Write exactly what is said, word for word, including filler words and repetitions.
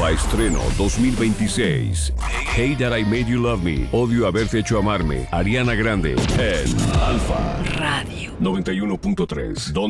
Alfa Estreno dos mil veintiséis. Hey That I Made You Love Me. Odio haberte hecho amarme. Ariana Grande en Alfa Radio noventa y uno punto tres.